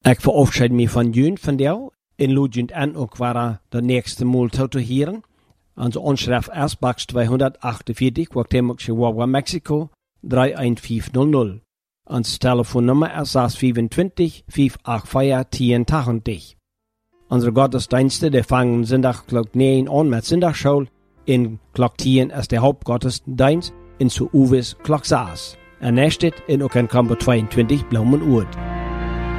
Ik verabschied me van jullie van jou. In Lugend en ook waar de nächste Mal te hören. Onze onschrift is Box 248, Guatemala, Chihuahua, Mexico, 31500. Ons telefoonnummer is 625 584 1080. Unsere Gottesdienste, die fangen Sonntag klok 9 an mit Sonntagsschule. In klok 10 ist der Hauptgottesdienst. In zu Uwes klok 6. En nächstet in ook in kamper 22 Blaumen Oud.